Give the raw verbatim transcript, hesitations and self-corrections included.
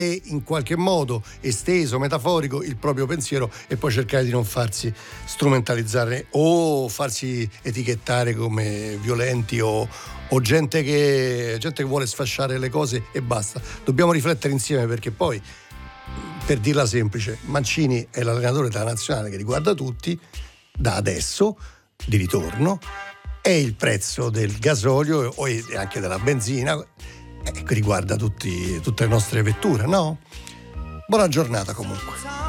in qualche modo esteso, metaforico, il proprio pensiero e poi cercare di non farsi strumentalizzare o farsi etichettare come violenti o, o gente che, gente che vuole sfasciare le cose e basta. Dobbiamo riflettere insieme, perché poi, per dirla semplice, Mancini è l'allenatore della nazionale che riguarda tutti da adesso, di ritorno, e il prezzo del gasolio e anche della benzina Eh, riguarda tutti, tutte le nostre vetture, no? Buona giornata comunque.